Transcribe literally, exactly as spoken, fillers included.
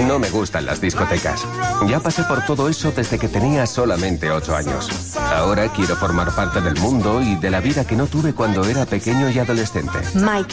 No me gustan las discotecas. Ya pasé por todo eso desde que tenía solamente ocho años. Ahora quiero formar parte del mundo y de la vida que no tuve cuando era pequeño y adolescente. Mike